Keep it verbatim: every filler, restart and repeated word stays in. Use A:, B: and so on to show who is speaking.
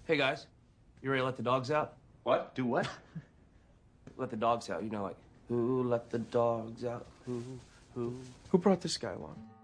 A: Hey, guys. You ready to let the dogs out?
B: What? Do what?
A: Let the dogs out. You know, like, who let the dogs out? Who, who?
C: Who brought this guy along?